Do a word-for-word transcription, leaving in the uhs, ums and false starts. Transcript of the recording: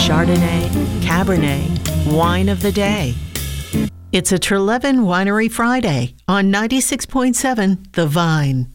Chardonnay, Cabernet, Wine of the Day. It's a Trelevin Winery Friday on ninety-six point seven The Vine.